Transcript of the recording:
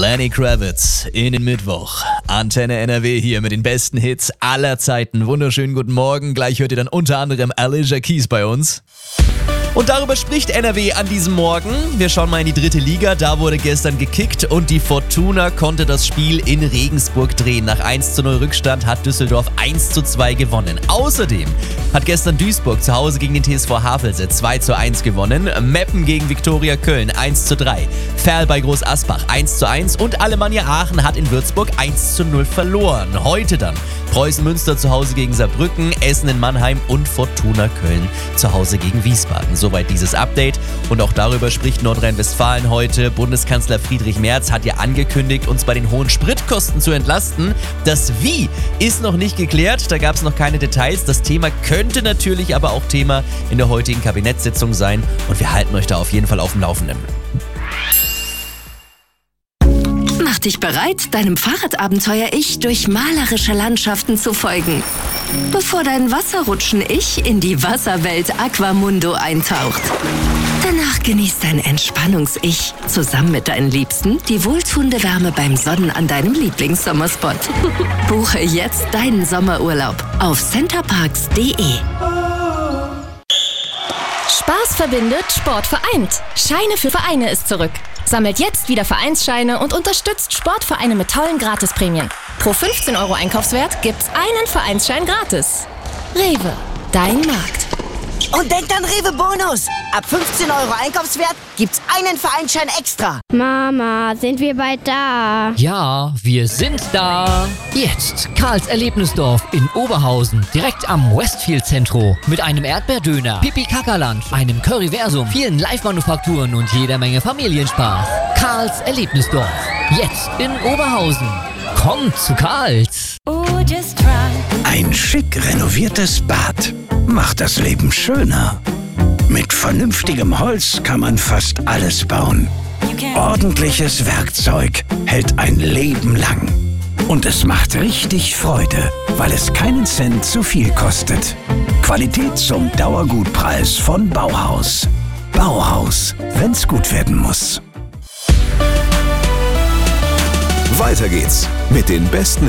Lenny Kravitz in den Mittwoch. Antenne NRW hier mit den besten Hits aller Zeiten. Wunderschönen guten Morgen. Gleich hört ihr dann unter anderem Alicia Keys bei uns. Und darüber spricht NRW an diesem Morgen. Wir schauen mal in die 3. Liga. Da wurde gestern gekickt und die Fortuna konnte das Spiel in Regensburg drehen. Nach 1:0 Rückstand hat Düsseldorf 1:2 gewonnen. Außerdem hat gestern Duisburg zu Hause gegen den TSV Havelse 2:1 gewonnen. Meppen gegen Viktoria Köln 1:3. Ferl bei Groß Asbach 1:1 und Alemannia Aachen hat in Würzburg 1:0 verloren. Heute dann Preußen Münster zu Hause gegen Saarbrücken, Essen in Mannheim und Fortuna Köln zu Hause gegen Wiesbaden. Soweit dieses Update. Und auch darüber spricht Nordrhein-Westfalen heute. Bundeskanzler Friedrich Merz hat ja angekündigt, uns bei den hohen Spritkosten zu entlasten. Das Wie ist noch nicht geklärt. Da gab es noch keine Details. Das Thema könnte natürlich aber auch Thema in der heutigen Kabinettssitzung sein. Und wir halten euch da auf jeden Fall auf dem Laufenden. Mach dich bereit, deinem Fahrradabenteuer-Ich durch malerische Landschaften zu folgen. Bevor dein Wasserrutschen-Ich in die Wasserwelt Aquamundo eintaucht. Danach genießt dein Entspannungs-Ich zusammen mit deinen Liebsten die wohltuende Wärme beim Sonnen an deinem Lieblingssommerspot. Buche jetzt deinen Sommerurlaub auf centerparks.de. Spaß verbindet, Sport vereint. Scheine für Vereine ist zurück. Sammelt jetzt wieder Vereinsscheine und unterstützt Sportvereine mit tollen Gratisprämien. Pro 15 € Einkaufswert gibt's einen Vereinsschein gratis. Rewe, dein Markt. Und denkt an Rewe Bonus. Ab 15 € Einkaufswert gibt's einen Vereinsschein extra. Mama, sind wir bald da? Ja, wir sind da. Jetzt Karls Erlebnisdorf in Oberhausen, direkt am Westfield Zentro. Mit einem Erdbeerdöner, Pipi-Kaka-Lunch, einem Curryversum, vielen Live-Manufakturen und jeder Menge Familienspaß. Karls Erlebnisdorf, jetzt in Oberhausen. Kommt zu Karls. Ein schick renoviertes Bad macht das Leben schöner. Mit vernünftigem Holz kann man fast alles bauen. Ordentliches Werkzeug hält ein Leben lang. Und es macht richtig Freude, weil es keinen Cent zu viel kostet. Qualität zum Dauergutpreis von Bauhaus. Bauhaus, wenn's gut werden muss. Weiter geht's mit den besten